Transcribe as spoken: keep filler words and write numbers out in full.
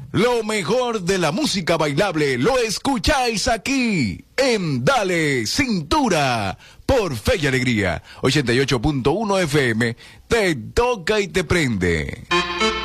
Lo mejor de la música bailable lo escucháis aquí en Dale Cintura por Fe y Alegría. ochenta y ocho punto uno F M, te toca y te prende.